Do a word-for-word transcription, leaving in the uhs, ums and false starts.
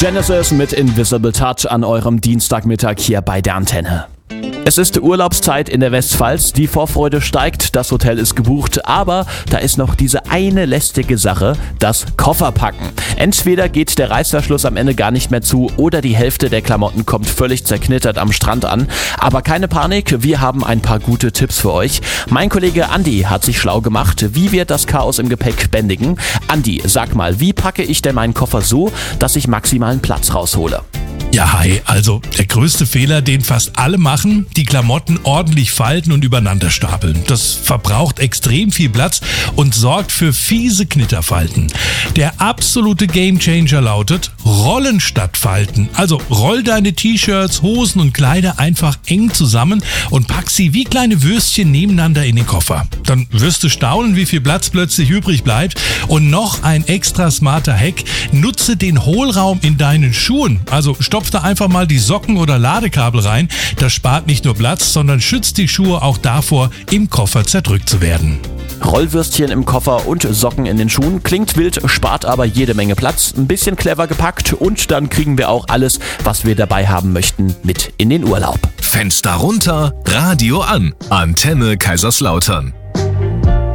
Genesis mit Invisible Touch an eurem Dienstagmittag hier bei der Antenne. Es ist Urlaubszeit in der Westpfalz, die Vorfreude steigt, das Hotel ist gebucht, aber da ist noch diese eine lästige Sache, das Kofferpacken. Entweder geht der Reißverschluss am Ende gar nicht mehr zu oder die Hälfte der Klamotten kommt völlig zerknittert am Strand an. Aber keine Panik, wir haben ein paar gute Tipps für euch. Mein Kollege Andi hat sich schlau gemacht, wie wir das Chaos im Gepäck bändigen. Andi, sag mal, wie packe ich denn meinen Koffer so, dass ich maximalen Platz raushole? Ja, hi, also der größte Fehler, den fast alle machen, die Klamotten ordentlich falten und übereinander stapeln. Das verbraucht extrem viel Platz und sorgt für fiese Knitterfalten. Der absolute Gamechanger lautet Rollen statt Falten. Also roll deine T-Shirts, Hosen und Kleider einfach eng zusammen und pack sie wie kleine Würstchen nebeneinander in den Koffer. Dann wirst du staunen, wie viel Platz plötzlich übrig bleibt. Und noch ein extra smarter Hack, nutze den Hohlraum in deinen Schuhen. Also stopf da einfach mal die Socken oder Ladekabel rein. Das spart nicht nur Platz, sondern schützt die Schuhe auch davor, im Koffer zerdrückt zu werden. Rollwürstchen im Koffer und Socken in den Schuhen. Klingt wild, spart aber jede Menge Platz. Ein bisschen clever gepackt und dann kriegen wir auch alles, was wir dabei haben möchten, mit in den Urlaub. Fenster runter, Radio an. Antenne Kaiserslautern.